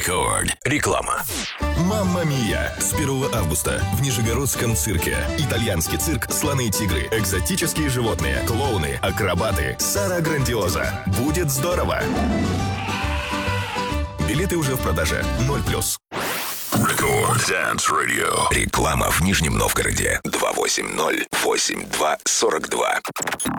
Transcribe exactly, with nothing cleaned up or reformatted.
Рекорд. Реклама. Мамма Мия! С первого августа в Нижегородском цирке. Итальянский цирк «Слоны и тигры», экзотические животные, клоуны, акробаты, Сара Грандиоза. Будет здорово! Билеты уже в продаже. ноль плюс. Рекорд Dance Radio. Реклама в Нижнем Новгороде. два восемь ноль восемь два сорок два.